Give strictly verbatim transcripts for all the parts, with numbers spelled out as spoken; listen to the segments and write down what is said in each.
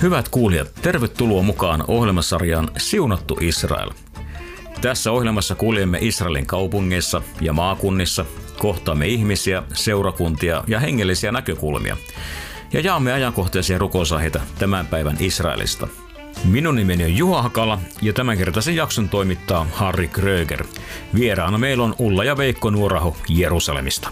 Hyvät kuulijat, tervetuloa mukaan ohjelmasarjaan Siunattu Israel. Tässä ohjelmassa kuljemme Israelin kaupungeissa ja maakunnissa, kohtaamme ihmisiä, seurakuntia ja hengellisiä näkökulmia ja jaamme ajankohtaisia rukousaiheita tämän päivän Israelista. Minun nimeni on Juha Hakala ja tämänkertaisen jakson toimittaa Harri Kröger. Vieraana meillä on Ulla ja Veikko Nuoraho Jerusalemista.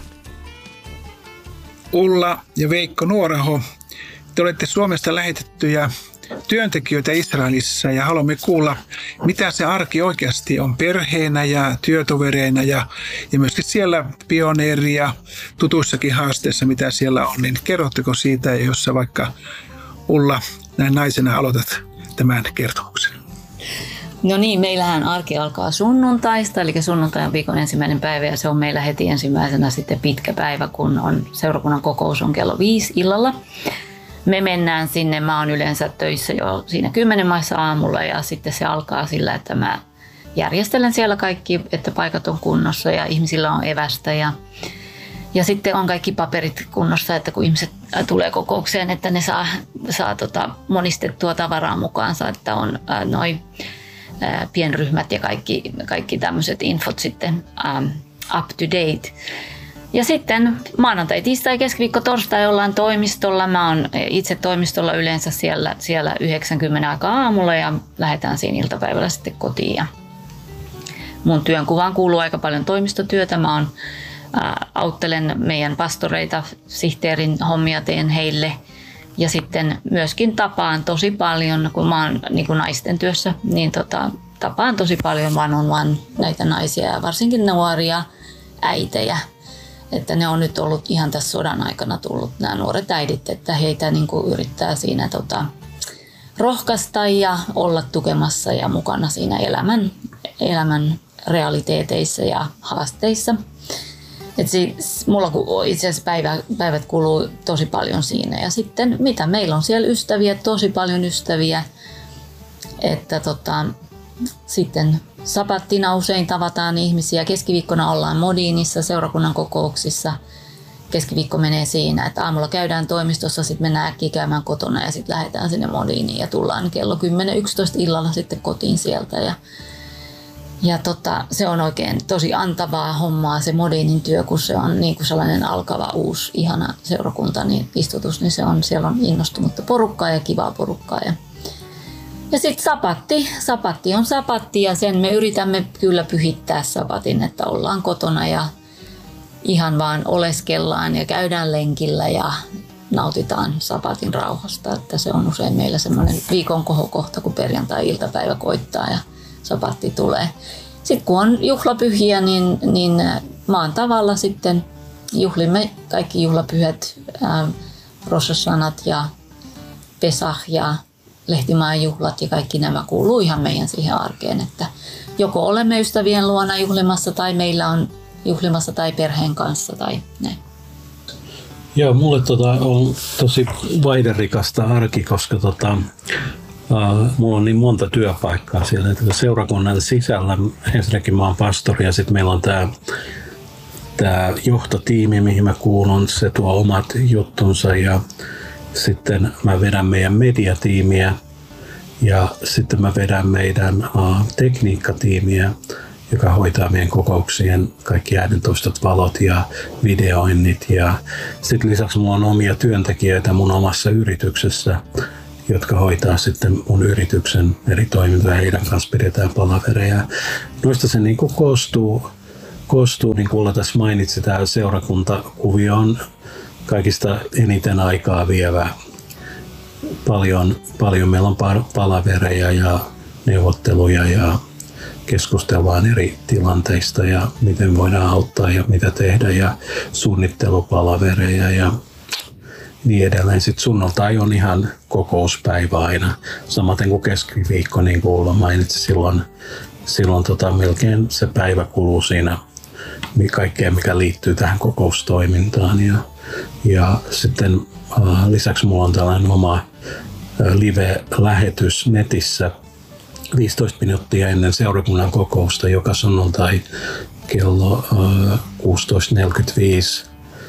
Ulla ja Veikko Nuoraho, te olette Suomesta lähetettyjä työntekijöitä Israelissa ja haluamme kuulla, mitä se arki oikeasti on perheenä ja työtovereina ja, ja myöskin siellä pioneeria tutuissakin haasteissa, mitä siellä on. Niin kerrotteko siitä, jos sä vaikka Ulla näin naisena aloitat tämän kertomuksen? No niin, meillähän arki alkaa sunnuntaista, eli sunnuntai on viikon ensimmäinen päivä ja se on meillä heti ensimmäisenä sitten pitkä päivä, kun on seurakunnan kokous on kello viisi illalla. Me mennään sinne, mä oon yleensä töissä jo siinä kymmenen maissa aamulla ja sitten se alkaa sillä, että mä järjestelen siellä kaikki, että paikat on kunnossa ja ihmisillä on evästä ja, ja sitten on kaikki paperit kunnossa, että kun ihmiset tulee kokoukseen, että ne saa, saa tota monistettua tavaraa mukaansa, että on ää, noi ää, pienryhmät ja kaikki, kaikki tämmöiset infot sitten ää, up to date. Ja sitten maanantai, tiistai, keskiviikko, torstai ollaan toimistolla. Mä oon itse toimistolla yleensä siellä, siellä yhdeksänkymmentä aikaa aamulla ja lähdetään siinä iltapäivällä sitten kotiin. Ja mun työnkuvaan kuuluu aika paljon toimistotyötä. Mä oon, ää, auttelen meidän pastoreita, sihteerin hommia teen heille. Ja sitten myöskin tapaan tosi paljon, kun mä oon niin kuin naisten työssä, niin tota, tapaan tosi paljon vaan on vaan näitä naisia ja varsinkin nuoria äitejä. Että ne on nyt ollut ihan tässä sodan aikana tullut nämä nuoret äidit, että heitä niin kuin yrittää siinä tota, rohkaista ja olla tukemassa ja mukana siinä elämän, elämän realiteeteissa ja haasteissa. Et siis, mulla itse asiassa päivä, päivät kuluu tosi paljon siinä ja sitten mitä meillä on siellä ystäviä, tosi paljon ystäviä, että tota, sitten sapattina usein tavataan ihmisiä. Keskiviikkona ollaan Modiinissa seurakunnan kokouksissa. Keskiviikko menee siinä, että aamulla käydään toimistossa, sitten mennään äkkiä käymään kotona ja sitten lähdetään sinne Modiiniin ja tullaan kello kymmenen yksitoista illalla sitten kotiin sieltä. Ja, ja tota, se on oikein tosi antavaa hommaa se Modiinin työ, kun se on niin kuin sellainen alkava uusi ihana seurakunta, niin istutus, niin se on, siellä on innostunutta porukkaa ja kivaa porukkaa. Ja Ja sitten sapatti. Sapatti on sapatti ja sen me yritämme kyllä pyhittää sapatin, että ollaan kotona ja ihan vaan oleskellaan ja käydään lenkillä ja nautitaan sapatin rauhasta. Että se on usein meillä semmoinen viikon kohokohta, kun perjantai-iltapäivä koittaa ja sapatti tulee. Sitten kun on juhlapyhiä, niin, niin maan tavalla sitten juhlimme kaikki juhlapyhät, ää, Rosh Hashanat ja Pesach ja Lehtimaan juhlat ja kaikki nämä kuuluu ihan meidän siihen arkeen, että joko olemme ystävien luona juhlimassa tai meillä on juhlimassa tai perheen kanssa tai näin. Joo, mulle tota on tosi vaiderikasta arki, koska tota, uh, mulla on niin monta työpaikkaa siellä. Että seurakunnan sisällä ensinnäkin mä oon pastori ja sitten meillä on tää, tää johtotiimi, mihin mä kuulun. Se tuo omat juttunsa ja sitten mä vedän meidän mediatiimiä ja sitten mä vedän meidän uh, tekniikkatiimiä, joka hoitaa meidän kokouksien kaikki äänentoistot, valot ja videoinnit. Ja sitten lisäksi mulla on omia työntekijöitä mun omassa yrityksessä, jotka hoitaa sitten mun yrityksen eri toimintoja. Heidän kanssa pidetään palavereja. Noista se niin kuin koostuu, koostuu, niin kuin Ulla tässä mainitsi, tämä seurakuntakuvio on kaikista eniten aikaa vievä. Paljon, paljon meillä on palavereja ja neuvotteluja ja keskustellaan eri tilanteista ja miten voidaan auttaa ja mitä tehdä ja suunnittelupalavereja ja niin edelleen. Sitten sunnuntai on ihan kokouspäivä aina, samaten kuin keskiviikko, niin kuin Ulla mainitsi, silloin, silloin tota, melkein se päivä kuluu siinä kaikkea, mikä liittyy tähän kokoustoimintaan. Ja, ja sitten äh, lisäksi mulla on tällainen oma äh, live-lähetys netissä viisitoista minuuttia ennen seurakunnan kokousta joka sunnuntai kello äh, kuusitoista neljäkymmentäviisi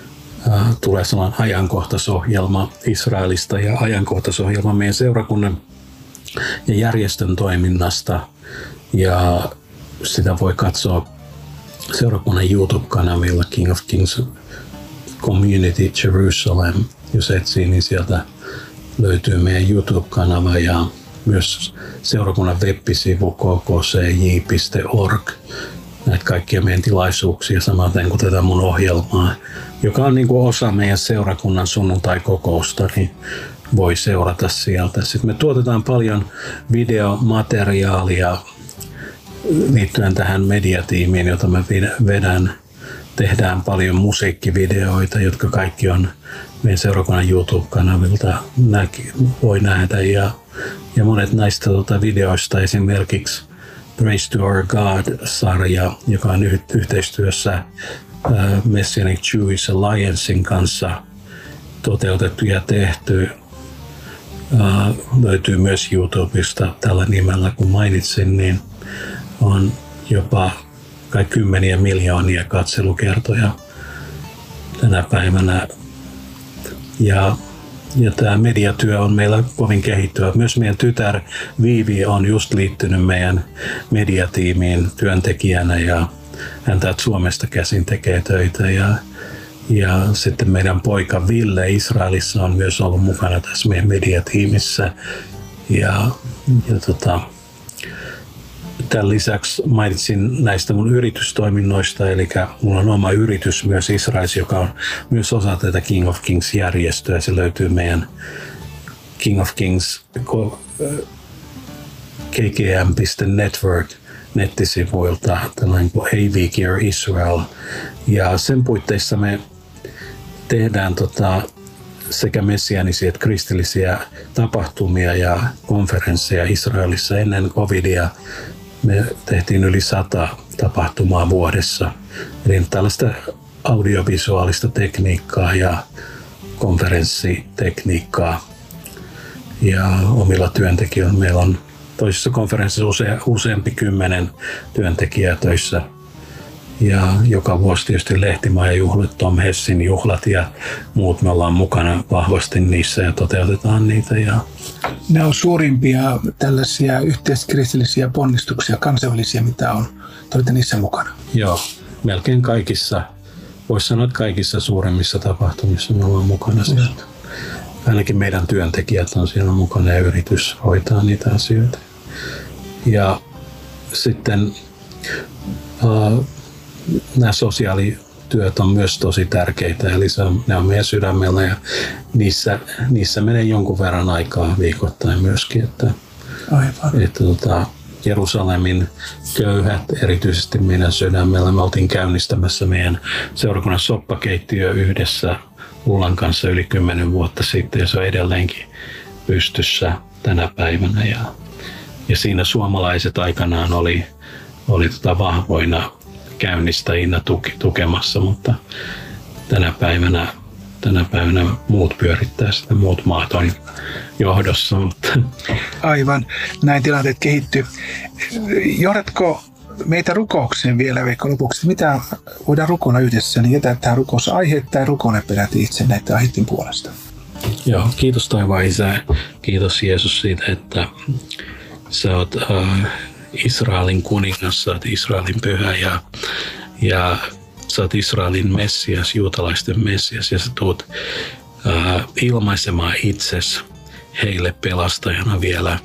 tulee sellainen ajankohtaisohjelma Israelista ja ajankohtaisohjelma meidän seurakunnan ja järjestön toiminnasta. Ja sitä voi katsoa seurakunnan YouTube-kanavilla King of Kings Community Jerusalem. Jos etsii, niin sieltä löytyy meidän YouTube-kanava ja myös seurakunnan web-sivu k k c j piste org. Näitä kaikkia meidän tilaisuuksia, samaten kuin tätä mun ohjelmaa, joka on niin kuin osa meidän seurakunnan sunnuntai-kokousta, niin voi seurata sieltä. Sitten me tuotetaan paljon videomateriaalia liittyen tähän mediatiimiin, jota mä vedän. Tehdään paljon musiikkivideoita, jotka kaikki on meidän seurakunnan YouTube-kanavilta näki, voi nähdä. Ja, ja monet näistä tuota, videoista, esimerkiksi Praise to Our God-sarja, joka on yhteistyössä uh, Messianic Jewish Alliancein kanssa toteutettu ja tehty, uh, löytyy myös YouTubesta tällä nimellä, kun mainitsin, niin on jopa kai kymmeniä miljoonia katselukertoja tänä päivänä. Ja, ja tämä mediatyö on meillä kovin kehittyvä. Myös meidän tytär Viivi on just liittynyt meidän mediatiimiin työntekijänä ja hän täältä Suomesta käsin tekee töitä. Ja, ja sitten meidän poika Ville Israelissa on myös ollut mukana tässä meidän mediatiimissä. Ja, ja tota, tämän lisäksi mainitsin näistä mun yritystoiminnoista, eli mulla on oma yritys myös Israelissa, joka on myös osa tätä King of Kings-järjestöä. Se löytyy meidän King of Kings K K M piste network nettisivuilta, tällainen kuin A V Gear Israel. Ja sen puitteissa me tehdään tota, sekä messianisia että kristillisiä tapahtumia ja konferensseja Israelissa ennen covidia. Me tehtiin yli sata tapahtumaa vuodessa. Eli tällaista audiovisuaalista tekniikkaa ja konferenssitekniikkaa. Ja omilla työntekijöillä meillä on toisissa konferenssissa usea, useampi kymmenen työntekijää töissä. Ja joka vuosi tietysti Lehtimaajuhlat, Tom Hessin juhlat ja muut, me ollaan mukana vahvasti niissä ja toteutetaan niitä. Ja ne on suurimpia tällaisia yhteiskristillisiä ponnistuksia, kansainvälisiä, mitä on. Te olette niissä mukana. Joo, melkein kaikissa, voisi sanoa, että kaikissa suuremmissa tapahtumissa me ollaan mukana. Siis. Ainakin meidän työntekijät on siellä mukana ja yritys hoitaa niitä asioita. Ja sitten uh, nämä sosiaalityöt on myös tosi tärkeitä, eli se on, ne on meidän sydämellä ja niissä, niissä menee jonkun verran aikaa viikoittain myöskin. Että, Aivan. että tota, Jerusalemin köyhät, erityisesti meidän sydämellä, me oltiin käynnistämässä meidän seurakunnan soppakeittiö yhdessä Ullan kanssa yli kymmenen vuotta sitten ja se on edelleenkin pystyssä tänä päivänä. Ja, ja siinä suomalaiset aikanaan oli, oli tota vahvoina käynnistäjinä tuki, tukemassa, mutta tänä päivänä, tänä päivänä muut pyörittää sitä, muut maat on johdossa. Mutta. Aivan, näin tilanteet kehittyy. Johdatko meitä rukoukseen vielä, Veikko, lopuksi? Mitä voidaan rukoilla yhdessä, niin jätä tähän rukousaiheet tai rukoile peräti itse näiden aiheiden puolesta. Joo, kiitos taivaan Isä. Kiitos Jeesus siitä, että sä oot uh, Israelin kuningas, sä oot Israelin pyhä ja, ja sä oot Israelin Messias, juutalaisten Messias ja sä tuut uh, ilmaisemaan itses heille pelastajana vielä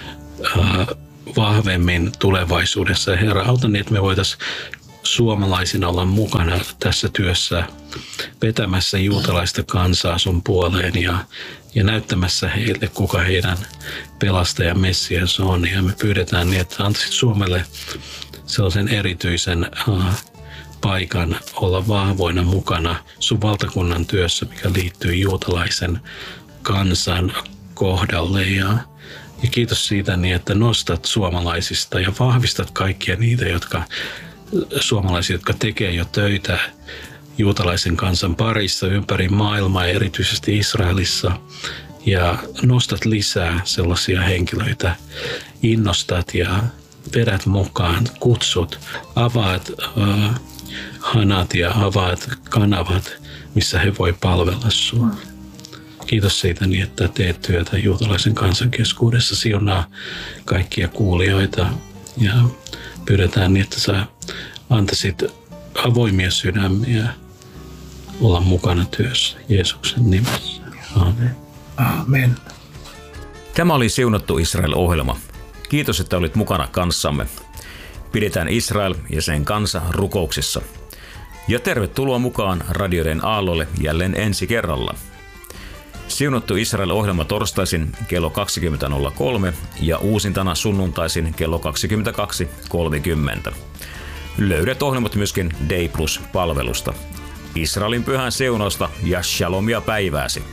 uh, vahvemmin tulevaisuudessa. Herra, auta niin, että me voitaisiin suomalaisina olla mukana tässä työssä vetämässä juutalaista kansaa sun puoleen ja, ja näyttämässä heille, kuka heidän pelastaja Messias on. Ja me pyydetään niin, että antaisit Suomelle sellaisen erityisen uh, paikan olla vahvoina mukana sun valtakunnan työssä, mikä liittyy juutalaisen kansan kohdalle. Ja, ja kiitos siitä niin, että nostat suomalaisista ja vahvistat kaikkia niitä, jotka suomalaisia, jotka tekee jo töitä juutalaisen kansan parissa ympäri maailmaa ja erityisesti Israelissa. Ja nostat lisää sellaisia henkilöitä, innostat ja vedät mukaan, kutsut, avaat uh, hanat ja avaat kanavat missä he voi palvella sua. Kiitos siitä niin, että teet työtä juutalaisen kansan keskuudessa, siunaa kaikkia kuulijoita ja pyydetään niin, että sä antaisit avoimia sydämiä olla mukana työssä Jeesuksen nimessä. Aamen. Aamen. Tämä oli Siunattu Israel-ohjelma. Kiitos, että olit mukana kanssamme. Pidetään Israel ja sen kansa rukouksissa. Ja tervetuloa mukaan radioiden aallolle jälleen ensi kerralla. Siunattu Israel-ohjelma torstaisin kello kaksikymmentä nolla kolme ja uusintana sunnuntaisin kello kaksikymmentäkaksi kolmekymmentä. Löydät ohjelmat myöskin Day Plus-palvelusta. Israelin pyhän siunausta ja shalomia päivääsi.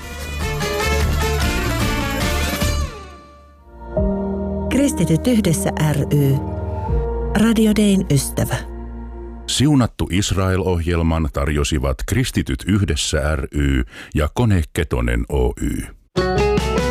Kristityt yhdessä ry. Radio Dayn ystävä. Siunattu Israel-ohjelman tarjosivat Kristityt yhdessä ry ja Kone Ketonen Oy.